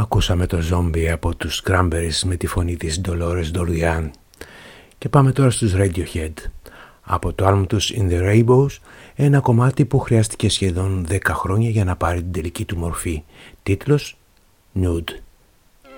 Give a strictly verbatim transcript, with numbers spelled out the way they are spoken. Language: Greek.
Ακούσαμε το Zombie από τους Cranberries με τη φωνή της Dolores Dorian. Και πάμε τώρα στους Radiohead. Από το άλμπουμ τους In the Rainbows, ένα κομμάτι που χρειάστηκε σχεδόν δέκα χρόνια για να πάρει την τελική του μορφή. Τίτλος Nude.